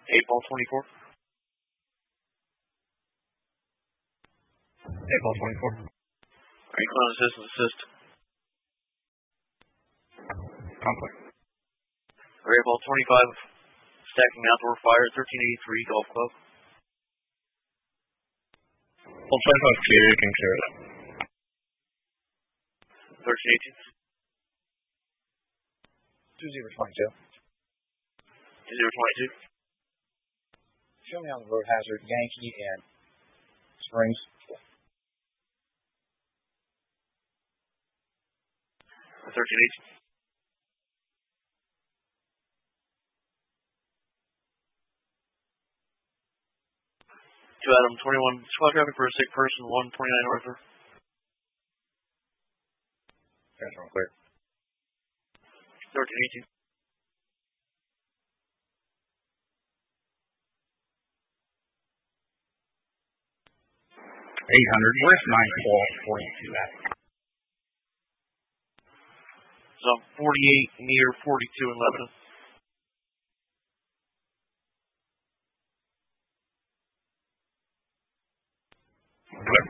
8 ball 24. 8 ball 24. Alright, clone assist. Complex. Alright, ball 25. Stacking outdoor fire at 1383 Golf Club. Ball 25 clear, you can clear it. 1318. 2022. 2022. Show me on the road hazard, Yankee and Springs. 1318. 2 Adam 21. Squad traffic for a sick person, 129 Arthur. Transfer clear. 1318. 800. Where's 9442 at? So 48 near 42 in Lebanon. Flip.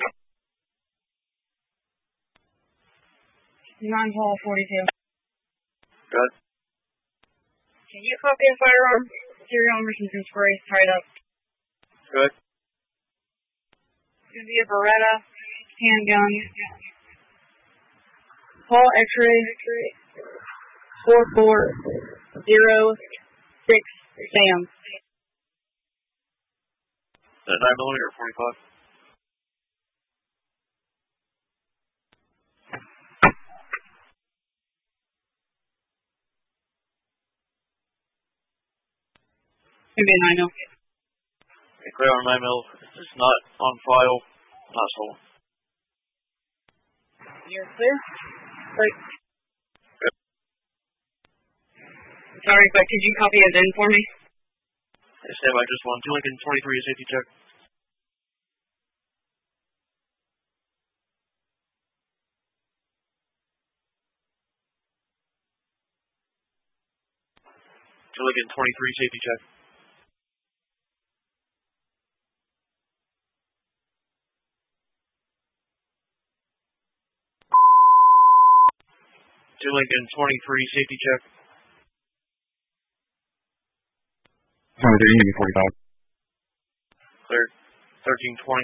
9 hole 42. Good. Can you copy a firearm? Serial numbers and sprays tied up. Good. It's going to be a Beretta handgun. Paul X-ray 4406 Sam. Is that 9mm or 45? Maybe a 9mm. Okay, clear on 9mm. It's not on file. Not stolen. You're clear? Great. Good. Sorry, but could you copy it in for me? Hey, stand by just one. 2 Lincoln 23 safety check. Lincoln 23 safety check. Lincoln 23 safety check. 45. Cleared. 1320.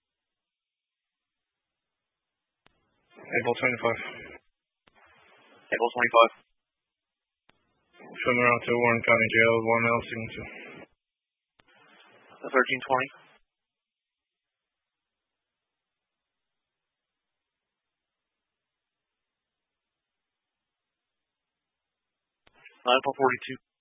April 25. April 25. Send her out to Warren County Jail, 1L signature. 1320. 942.